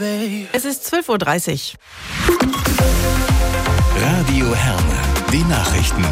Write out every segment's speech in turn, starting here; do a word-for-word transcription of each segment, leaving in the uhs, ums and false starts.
Es ist zwölf Uhr dreißig. Radio Herne, die Nachrichten.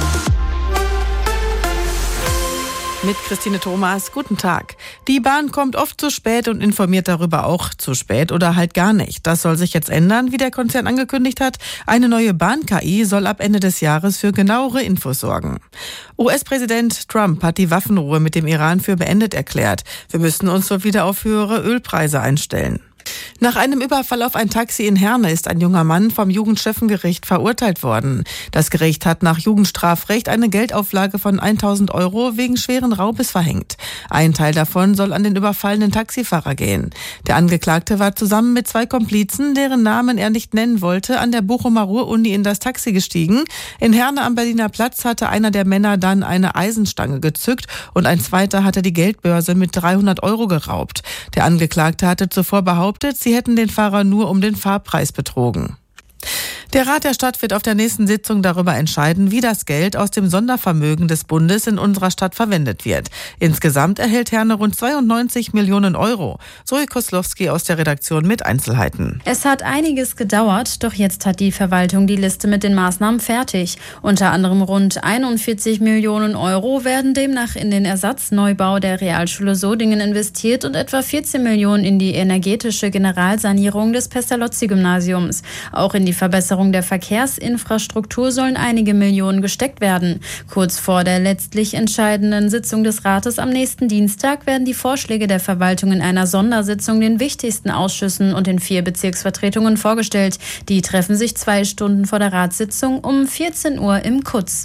Mit Christine Thomas, guten Tag. Die Bahn kommt oft zu spät und informiert darüber auch zu spät oder halt gar nicht. Das soll sich jetzt ändern, wie der Konzern angekündigt hat. Eine neue Bahn-K I soll ab Ende des Jahres für genauere Infos sorgen. U S-Präsident Trump hat die Waffenruhe mit dem Iran für beendet erklärt. Wir müssen uns wohl wieder auf höhere Ölpreise einstellen. Nach einem Überfall auf ein Taxi in Herne ist ein junger Mann vom Jugendschöffengericht verurteilt worden. Das Gericht hat nach Jugendstrafrecht eine Geldauflage von tausend Euro wegen schweren Raubes verhängt. Ein Teil davon soll an den überfallenen Taxifahrer gehen. Der Angeklagte war zusammen mit zwei Komplizen, deren Namen er nicht nennen wollte, an der Bochumer Ruhr-Uni in das Taxi gestiegen. In Herne am Berliner Platz hatte einer der Männer dann eine Eisenstange gezückt und ein zweiter hatte die Geldbörse mit dreihundert Euro geraubt. Der Angeklagte hatte zuvor behauptet, sie hätten den Fahrer nur um den Fahrpreis betrogen. Der Rat der Stadt wird auf der nächsten Sitzung darüber entscheiden, wie das Geld aus dem Sondervermögen des Bundes in unserer Stadt verwendet wird. Insgesamt erhält Herne rund zweiundneunzig Millionen Euro. Zoe Koslowski aus der Redaktion mit Einzelheiten. Es hat einiges gedauert, doch jetzt hat die Verwaltung die Liste mit den Maßnahmen fertig. Unter anderem rund einundvierzig Millionen Euro werden demnach in den Ersatzneubau der Realschule Sodingen investiert und etwa vierzehn Millionen in die energetische Generalsanierung des Pestalozzi-Gymnasiums. Auch in die Verbesserung der Verkehrsinfrastruktur sollen einige Millionen gesteckt werden. Kurz vor der letztlich entscheidenden Sitzung des Rates am nächsten Dienstag werden die Vorschläge der Verwaltung in einer Sondersitzung den wichtigsten Ausschüssen und den vier Bezirksvertretungen vorgestellt. Die treffen sich zwei Stunden vor der Ratssitzung um vierzehn Uhr im Kutz.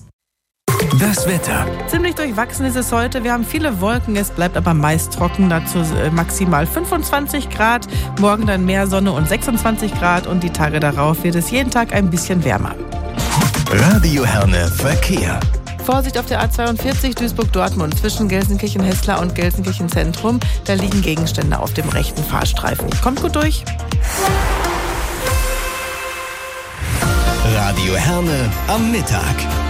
Das Wetter. Ziemlich durchwachsen ist es heute. Wir haben viele Wolken, es bleibt aber meist trocken. Dazu maximal fünfundzwanzig Grad. Morgen dann mehr Sonne und sechsundzwanzig Grad. Und die Tage darauf wird es jeden Tag ein bisschen wärmer. Radio Herne Verkehr. Vorsicht auf der A zweiundvierzig Duisburg-Dortmund zwischen Gelsenkirchen-Hessler und Gelsenkirchen-Zentrum. Da liegen Gegenstände auf dem rechten Fahrstreifen. Kommt gut durch. Radio Herne am Mittag.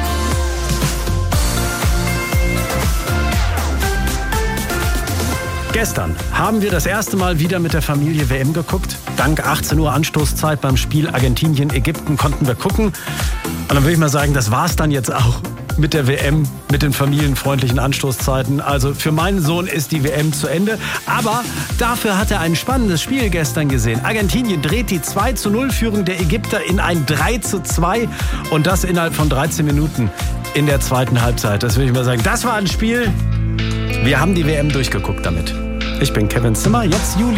Gestern haben wir das erste Mal wieder mit der Familie W M geguckt. Dank achtzehn Uhr Anstoßzeit beim Spiel Argentinien-Ägypten konnten wir gucken. Und dann würde ich mal sagen, das war's dann jetzt auch mit der W M, mit den familienfreundlichen Anstoßzeiten. Also für meinen Sohn ist die W M zu Ende. Aber dafür hat er ein spannendes Spiel gestern gesehen. Argentinien dreht die zwei zu null Führung der Ägypter in ein drei zu zwei. Und das innerhalb von dreizehn Minuten in der zweiten Halbzeit. Das würde ich mal sagen, das war ein Spiel. Wir haben die W M durchgeguckt damit. Ich bin Kevin Zimmer, jetzt Juli.